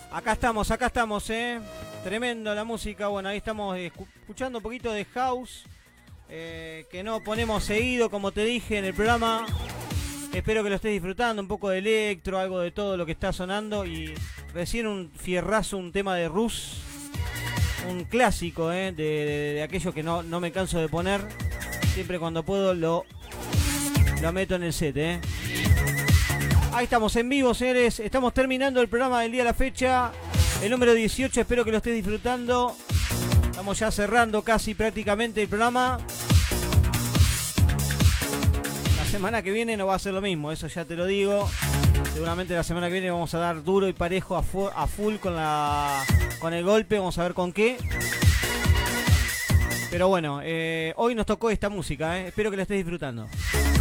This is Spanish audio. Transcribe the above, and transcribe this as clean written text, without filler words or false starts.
Acá estamos, Tremendo la música. Bueno, ahí estamos escuchando un poquito de house, que no ponemos seguido, como te dije en el programa. Espero que lo estés disfrutando, un poco de electro, algo de todo lo que está sonando. Y recién un fierrazo, un tema de Rus, un clásico, de aquellos que no me canso de poner. Siempre cuando puedo lo meto en el set, Ahí estamos en vivo, señores. Estamos terminando el programa del día de la fecha, el número 18. Espero que lo estés disfrutando. Estamos ya cerrando casi prácticamente el programa. La semana que viene no va a ser lo mismo, eso ya te lo digo. Seguramente la semana que viene vamos a dar duro y parejo a full con el golpe. Vamos a ver con qué. Pero bueno, hoy nos tocó esta música, Espero que la estés disfrutando.